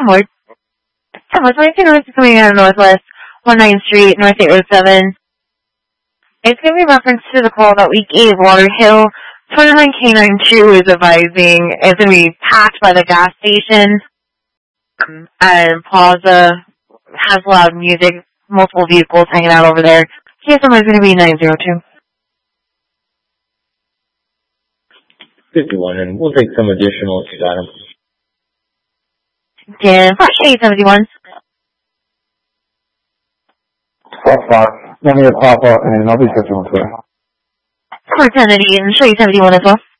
Lord. 22 coming out of Northwest, 19th Street, North 8 Road 7. It's going to be a reference to the call that we gave Water Hill. 29 K92 is advising it's going to be packed by the gas station. And Plaza has loud music, multiple vehicles hanging out over there. CSM is going to be 902. 51, and we'll take some additional if you got them. Dan, Fox 871. Fox, let me pop up, and I'll be 51 today. For 1080 and show you 71 as well.